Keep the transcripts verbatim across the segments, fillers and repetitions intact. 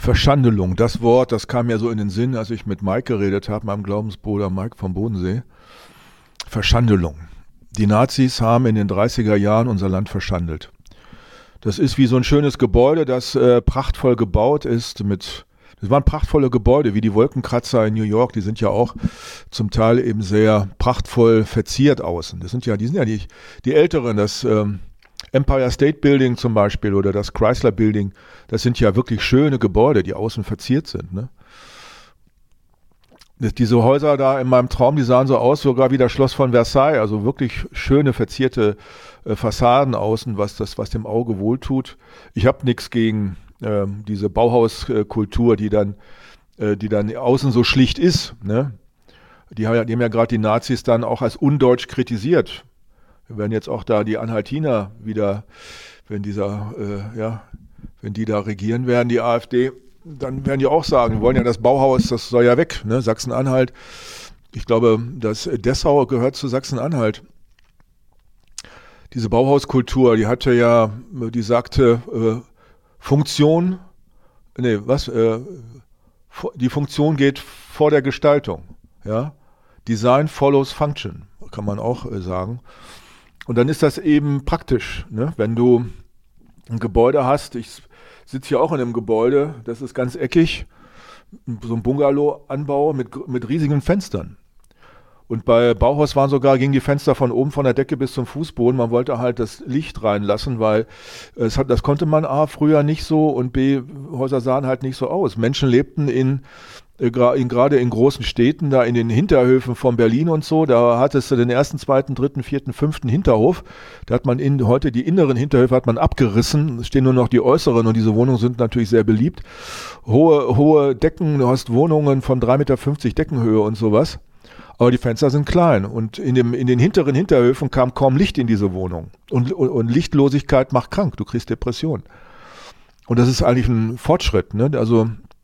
Verschandelung, das Wort, das kam mir so in den Sinn, als ich mit Mike geredet habe, meinem Glaubensbruder Mike vom Bodensee. Verschandelung. Die Nazis haben in den dreißiger Jahren unser Land verschandelt. Das ist wie so ein schönes Gebäude, das äh, prachtvoll gebaut ist mit, das waren prachtvolle Gebäude, wie die Wolkenkratzer in New York, die sind ja auch zum Teil eben sehr prachtvoll verziert außen. Das sind ja, die sind ja die, die Älteren, das ähm, Empire State Building zum Beispiel oder das Chrysler Building, das sind ja wirklich schöne Gebäude, die außen verziert sind, ne? Diese Häuser da in meinem Traum, die sahen so aus, sogar wie das Schloss von Versailles, also wirklich schöne verzierte äh, Fassaden außen, was das, was dem Auge wohltut. Ich habe nichts gegen äh, diese Bauhauskultur, die dann, äh, die dann außen so schlicht ist, ne? Die haben ja, die haben ja gerade die Nazis dann auch als undeutsch kritisiert. Wir werden jetzt auch da die Anhaltiner wieder, wenn dieser, äh, ja, wenn die da regieren werden, die AfD, dann werden die auch sagen, wir wollen ja das Bauhaus, das soll ja weg, ne? Sachsen-Anhalt. Ich glaube, dass Dessau gehört zu Sachsen-Anhalt. Diese Bauhauskultur, die hatte ja, die sagte, äh, Funktion, nee, was, äh, die Funktion geht vor der Gestaltung, ja? Design follows function, kann man auch äh, sagen. Und dann ist das eben praktisch, ne? Wenn du ein Gebäude hast, ich sitze hier auch in einem Gebäude, das ist ganz eckig, so ein Bungalow-Anbau mit, mit riesigen Fenstern. Und bei Bauhaus waren sogar, gingen die Fenster von oben von der Decke bis zum Fußboden. Man wollte halt das Licht reinlassen, weil es hat, das konnte man A, früher nicht so und B, Häuser sahen halt nicht so aus. Menschen lebten in In, gerade in großen Städten, da in den Hinterhöfen von Berlin und so, da hattest du den ersten, zweiten, dritten, vierten, fünften Hinterhof. Da hat man in, heute die inneren Hinterhöfe hat man abgerissen. Es stehen nur noch die äußeren und diese Wohnungen sind natürlich sehr beliebt. Hohe, hohe Decken, du hast Wohnungen von drei Meter fünfzig Deckenhöhe und sowas. Aber die Fenster sind klein und in, dem, in den hinteren Hinterhöfen kam kaum Licht in diese Wohnung. Und, und, und Lichtlosigkeit macht krank, du kriegst Depression. Und das ist eigentlich ein Fortschritt, ne? Also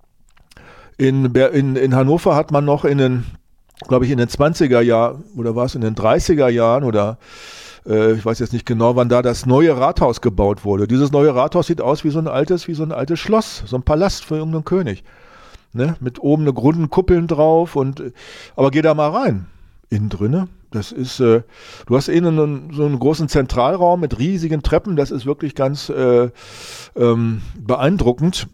In, in, in Hannover hat man noch in den, glaube ich, in den zwanziger Jahren, oder war es in den dreißiger Jahren, oder äh, ich weiß jetzt nicht genau, wann da das neue Rathaus gebaut wurde. Dieses neue Rathaus sieht aus wie so ein altes, wie so ein altes Schloss, so ein Palast für irgendeinen König. Ne? Mit oben eine runden Kuppeln drauf, und aber geh da mal rein. Innen drinne, das ist, äh, du hast innen einen, so einen großen Zentralraum mit riesigen Treppen, das ist wirklich ganz äh, ähm, beeindruckend.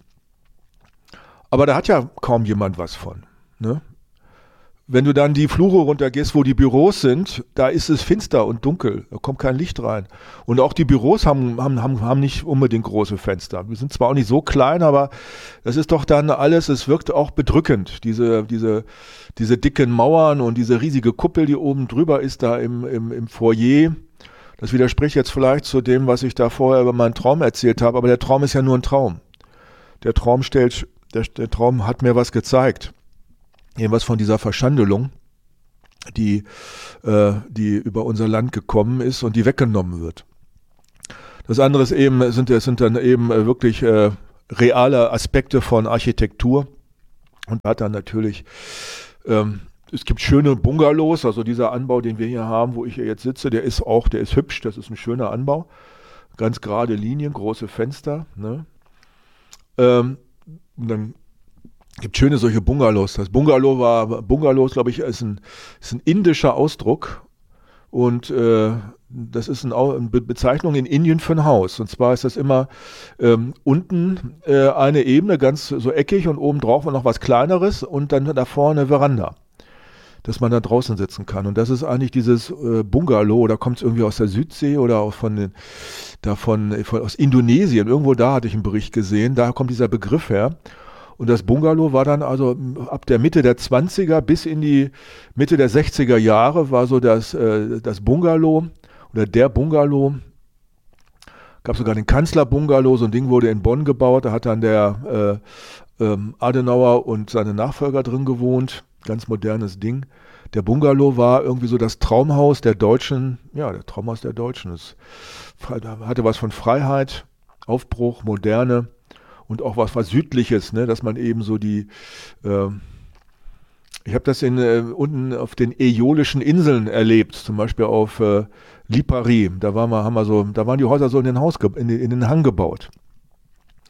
Aber da hat ja kaum jemand was von, ne? Wenn du dann die Flure runtergehst, wo die Büros sind, da ist es finster und dunkel, da kommt kein Licht rein. Und auch die Büros haben, haben, haben, haben nicht unbedingt große Fenster. Wir sind zwar auch nicht so klein, aber das ist doch dann alles, es wirkt auch bedrückend, diese, diese, diese dicken Mauern und diese riesige Kuppel, die oben drüber ist, da im, im, im Foyer. Das widerspricht jetzt vielleicht zu dem, was ich da vorher über meinen Traum erzählt habe, aber der Traum ist ja nur ein Traum. Der Traum stellt Der, der Traum hat mir was gezeigt, irgendwas von dieser Verschandelung, die, äh, die über unser Land gekommen ist und die weggenommen wird. Das andere ist eben, sind, sind dann eben wirklich äh, reale Aspekte von Architektur, und hat dann natürlich, ähm, es gibt schöne Bungalows, also dieser Anbau, den wir hier haben, wo ich hier jetzt sitze, der ist auch, der ist hübsch, das ist ein schöner Anbau, ganz gerade Linien, große Fenster, ne? Ähm, Und dann gibt es schöne solche Bungalows. Das Bungalow war, Bungalows, glaube ich, ist ein, ist ein indischer Ausdruck. Und äh, das ist ein, eine Be- Bezeichnung in Indien für ein Haus. Und zwar ist das immer ähm, unten äh, eine Ebene, ganz so eckig, und oben drauf noch was Kleineres und dann da vorne eine Veranda, dass man da draußen sitzen kann. Und das ist eigentlich dieses äh, Bungalow, da kommt es irgendwie aus der Südsee oder auch von den, davon, von, aus Indonesien, irgendwo da hatte ich einen Bericht gesehen, da kommt dieser Begriff her. Und das Bungalow war dann also ab der Mitte der zwanziger bis in die Mitte der sechziger Jahre war so das, äh, das Bungalow oder der Bungalow. Gab sogar den Kanzler-Bungalow, so ein Ding wurde in Bonn gebaut, da hat dann der äh, ähm, Adenauer und seine Nachfolger drin gewohnt. Ganz modernes Ding. Der Bungalow war irgendwie so das Traumhaus der Deutschen, ja, der Traumhaus der Deutschen. Es hatte was von Freiheit, Aufbruch, Moderne und auch was, was Südliches, ne, dass man eben so die, äh, ich habe das in, äh, unten auf den Äolischen Inseln erlebt, zum Beispiel auf äh, Lipari, da waren wir, haben wir so, da waren die Häuser so in den, Haus ge- in, den, in den Hang gebaut.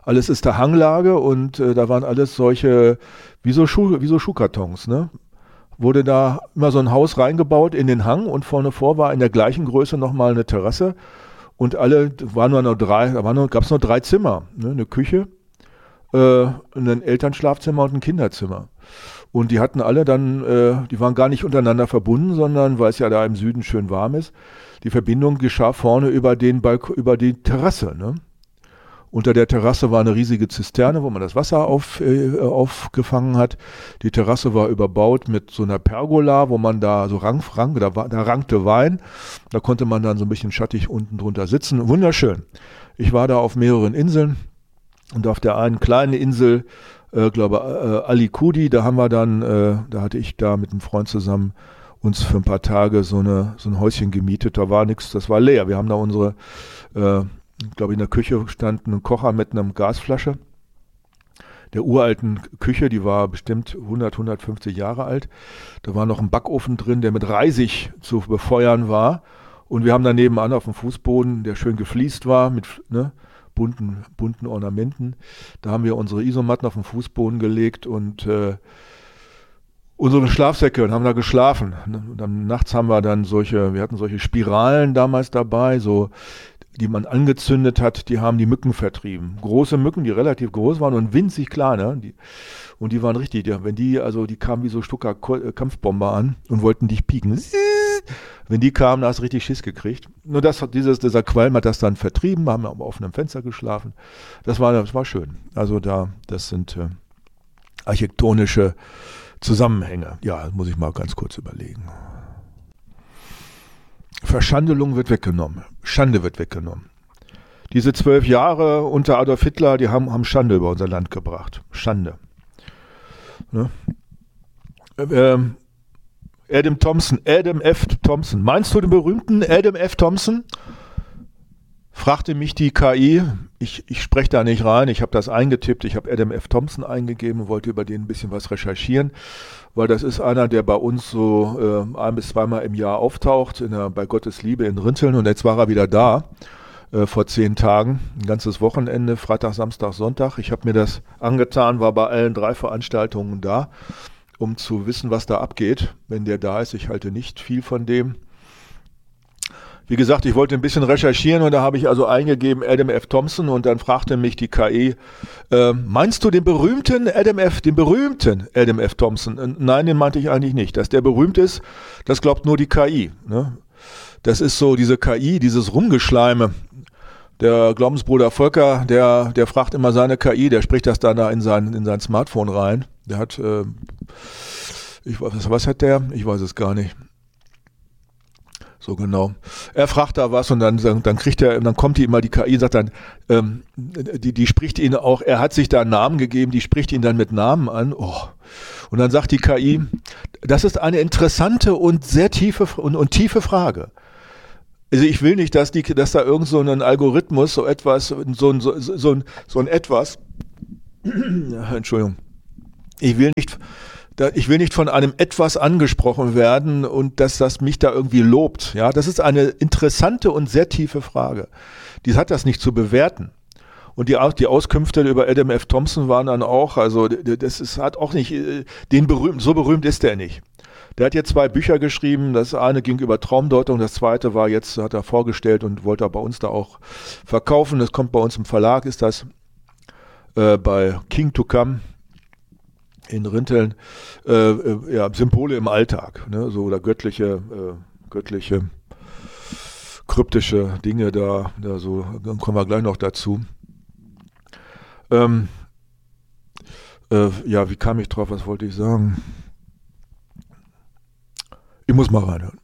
Alles ist da Hanglage und äh, da waren alles solche, wie so, Schuh, wie so Schuhkartons, ne? Wurde da immer so ein Haus reingebaut in den Hang und vorne vor war in der gleichen Größe nochmal eine Terrasse und alle, waren nur noch drei, da waren nur, gab es nur drei Zimmer, ne? Eine Küche, äh, ein Elternschlafzimmer und ein Kinderzimmer. Und die hatten alle dann, äh, die waren gar nicht untereinander verbunden, sondern, weil es ja da im Süden schön warm ist, die Verbindung geschah vorne über den Balk über die Terrasse, ne? Unter der Terrasse war eine riesige Zisterne, wo man das Wasser auf, äh, aufgefangen hat. Die Terrasse war überbaut mit so einer Pergola, wo man da so rang, rang da, da rankte Wein. Da konnte man dann so ein bisschen schattig unten drunter sitzen. Wunderschön. Ich war da auf mehreren Inseln und auf der einen kleinen Insel, äh, glaube äh, Alicudi, da haben wir dann, äh, da hatte ich da mit einem Freund zusammen uns für ein paar Tage so, eine, so ein Häuschen gemietet. Da war nichts, das war leer. Wir haben da unsere äh, Ich glaube, in der Küche stand ein Kocher mit einer Gasflasche. Der uralten Küche, die war bestimmt hundert, hundertfünfzig Jahre alt. Da war noch ein Backofen drin, der mit Reisig zu befeuern war. Und wir haben da nebenan auf dem Fußboden, der schön gefliest war, mit ne, bunten, bunten Ornamenten. Da haben wir unsere Isomatten auf den Fußboden gelegt und äh, unsere Schlafsäcke und haben da geschlafen. Und dann nachts haben wir dann solche, wir hatten solche Spiralen damals dabei, so die man angezündet hat, die haben die Mücken vertrieben. Große Mücken, die relativ groß waren und winzig kleine. Die, und die waren richtig, die, wenn die, also die kamen wie so Stucker Kampfbomber an und wollten dich pieken. Wenn die kamen, da hast du richtig Schiss gekriegt. Nur das, dieses, dieser Qualm hat das dann vertrieben, haben aber auf einem Fenster geschlafen. Das war, das war schön. Also da, das sind äh, architektonische Zusammenhänge. Ja, muss ich mal ganz kurz überlegen. Verschandelung wird weggenommen. Schande wird weggenommen. Diese zwölf Jahre unter Adolf Hitler, die haben, haben Schande über unser Land gebracht. Schande. Ne? Ähm, Adam Thompson, Adam F. Thompson. Meinst du den berühmten Adam F. Thompson? Fragte mich die K I. Ich, ich spreche da nicht rein. Ich habe das eingetippt. Ich habe Adam F. Thompson eingegeben und wollte über den ein bisschen was recherchieren. Weil das ist einer, der bei uns so äh, ein- bis zweimal im Jahr auftaucht, in der, bei Gottes Liebe in Rinteln. Und jetzt war er wieder da, äh, vor zehn Tagen, ein ganzes Wochenende, Freitag, Samstag, Sonntag. Ich habe mir das angetan, war bei allen drei Veranstaltungen da, um zu wissen, was da abgeht, wenn der da ist. Ich halte nicht viel von dem. Wie gesagt, ich wollte ein bisschen recherchieren und da habe ich also eingegeben Adam F. Thompson und dann fragte mich die K I, äh, meinst du den berühmten Adam F., den berühmten Adam F. Thompson? Und nein, den meinte ich eigentlich nicht. Dass der berühmt ist, das glaubt nur die K I. Ne? Das ist so diese K I, dieses Rumgeschleime. Der Glaubensbruder Volker, der, der fragt immer seine K I, der spricht das dann da in sein, in sein Smartphone rein. Der hat, äh, ich weiß, was hat der? Ich weiß es gar nicht. So genau. Er fragt da was und dann, dann kriegt er, dann kommt die immer, die K I sagt dann, ähm, die, die spricht ihn auch, er hat sich da einen Namen gegeben, die spricht ihn dann mit Namen an. Oh. Und dann sagt die K I, das ist eine interessante und sehr tiefe und, und tiefe Frage. Also ich will nicht, dass, die, dass da irgend so ein Algorithmus, so etwas, so ein, so, so, so ein, so ein etwas, Entschuldigung, ich will nicht, ich will nicht von einem etwas angesprochen werden und dass das mich da irgendwie lobt. Ja, das ist eine interessante und sehr tiefe Frage. Die hat das nicht zu bewerten. Und die, die Auskünfte über Adam F. Thompson waren dann auch, also das ist, hat auch nicht, den berühmt, so berühmt ist der nicht. Der hat jetzt zwei Bücher geschrieben, das eine ging über Traumdeutung, das zweite war jetzt, hat er vorgestellt und wollte er bei uns da auch verkaufen. Das kommt bei uns im Verlag, ist das äh, bei King to Come in Rinteln, äh, äh, ja, Symbole im Alltag, ne, so oder göttliche, äh, göttliche, kryptische Dinge da, da so, dann kommen wir gleich noch dazu. Ähm, äh, ja, wie kam ich drauf, was wollte ich sagen? Ich muss mal reinhören.